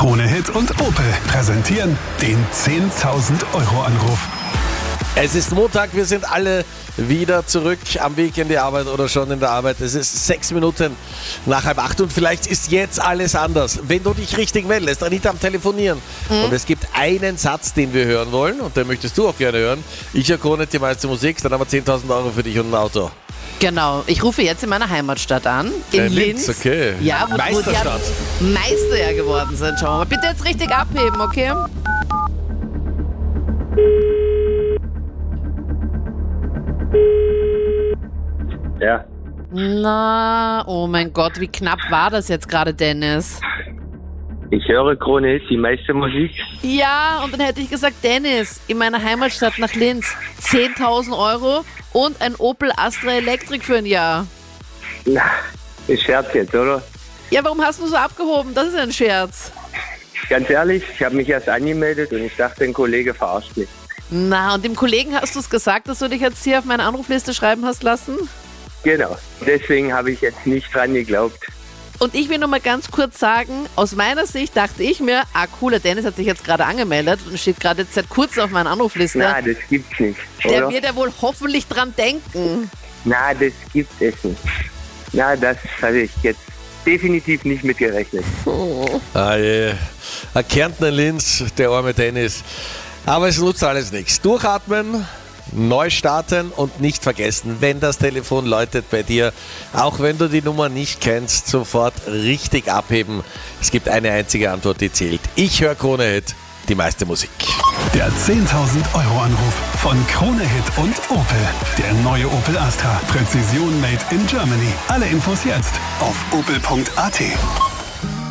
Krone Hit und Opel präsentieren den 10.000 Euro Anruf. Es ist Montag, wir sind alle wieder zurück am Weg in die Arbeit oder schon in der Arbeit. Es ist 6 Minuten nach 7:30 und vielleicht ist jetzt alles anders. Wenn du dich richtig meldest, Anita am Telefonieren. Und es gibt einen Satz, den wir hören wollen und den möchtest du auch gerne hören. Ich höre Krone Hit, die meiste Musik, dann haben wir 10.000 Euro für dich und ein Auto. Genau, ich rufe jetzt in meiner Heimatstadt an, in Linz. Okay. Ja, wo die Meisterstadt. Meister ja geworden sind. Schauen wir mal. Bitte jetzt richtig abheben, okay? Ja, Na, oh mein Gott, wie knapp war das jetzt gerade, Dennis? ich höre Krone Hit, die meiste Musik. Ja, und dann hätte ich gesagt, Dennis, in meiner Heimatstadt nach Linz, 10.000 Euro und ein Opel Astra Electric für ein Jahr. Na, ist Scherz jetzt, oder? Ja, warum hast du so abgehoben? Das ist ein Scherz. Ganz ehrlich, ich habe mich erst angemeldet und ich dachte, ein Kollege verarscht mich. Na, und dem Kollegen hast du es gesagt, dass du dich jetzt hier auf meine Anrufliste schreiben hast lassen? Genau, deswegen habe ich jetzt nicht dran geglaubt. Und ich will nur mal ganz kurz sagen, aus meiner Sicht dachte ich mir, cooler Dennis hat sich jetzt gerade angemeldet und steht gerade jetzt seit kurzem auf meiner Anrufliste. Na, das gibt's nicht, Der oder? wird ja wohl hoffentlich dran denken. Na, das gibt es nicht. Na, das hatte ich jetzt definitiv nicht mitgerechnet. Ah je. Ein Kärntner Linz, der arme Dennis. Aber es nutzt alles nichts. Durchatmen, neu starten und nicht vergessen, wenn das Telefon läutet bei dir, auch wenn du die Nummer nicht kennst, sofort richtig abheben. Es gibt eine einzige Antwort, die zählt. Ich höre Krone Hit, die meiste Musik. Der 10.000 Euro Anruf von Krone Hit und Opel. Der neue Opel Astra. Präzision made in Germany. Alle Infos jetzt auf opel.at.